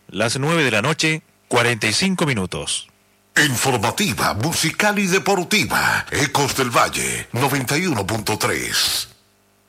las 9 de la noche, 45 minutos. Informativa, musical y deportiva. Ecos del Valle, 91.3.